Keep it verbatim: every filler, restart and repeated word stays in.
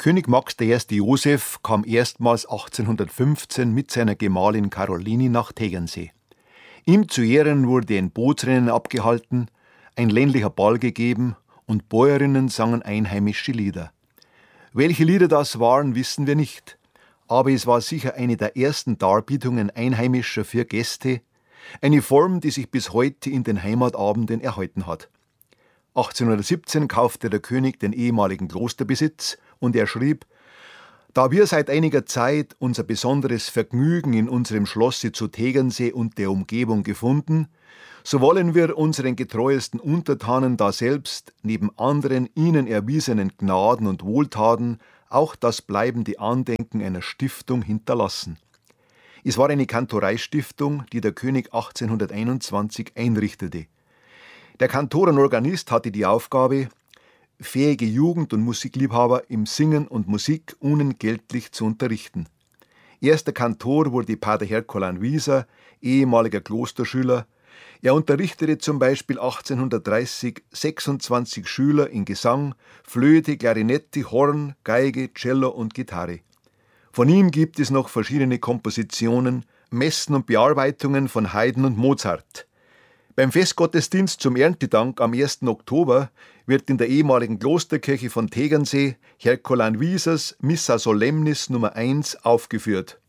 König Max der Erste Joseph kam erstmals achtzehnhundertfünfzehn mit seiner Gemahlin Caroline nach Tegernsee. Ihm zu Ehren wurde ein Bootsrennen abgehalten, ein ländlicher Ball gegeben und Bäuerinnen sangen einheimische Lieder. Welche Lieder das waren, wissen wir nicht, aber es war sicher eine der ersten Darbietungen Einheimischer für Gäste, eine Form, die sich bis heute in den Heimatabenden erhalten hat. achtzehnhundertsiebzehn kaufte der König den ehemaligen Klosterbesitz und er schrieb: Da wir seit einiger Zeit unser besonderes Vergnügen in unserem Schlosse zu Tegernsee und der Umgebung gefunden, so wollen wir unseren getreuesten Untertanen daselbst neben anderen ihnen erwiesenen Gnaden und Wohltaten auch das bleibende Andenken einer Stiftung hinterlassen. Es war eine Kantoreistiftung, die der König achtzehnhunderteinundzwanzig einrichtete. Der Kantorenorganist hatte die Aufgabe, fähige Jugend- und Musikliebhaber im Singen und Musik unentgeltlich zu unterrichten. Erster Kantor wurde Pater Herkolan Wieser, ehemaliger Klosterschüler. Er unterrichtete zum Beispiel achtzehnhundertdreißig sechsundzwanzig Schüler in Gesang, Flöte, Klarinette, Horn, Geige, Cello und Gitarre. Von ihm gibt es noch verschiedene Kompositionen, Messen und Bearbeitungen von Haydn und Mozart. Beim Festgottesdienst zum Erntedank am ersten Oktober wird in der ehemaligen Klosterkirche von Tegernsee Herkolan Wiesers Missa Solemnis Nummer eins aufgeführt.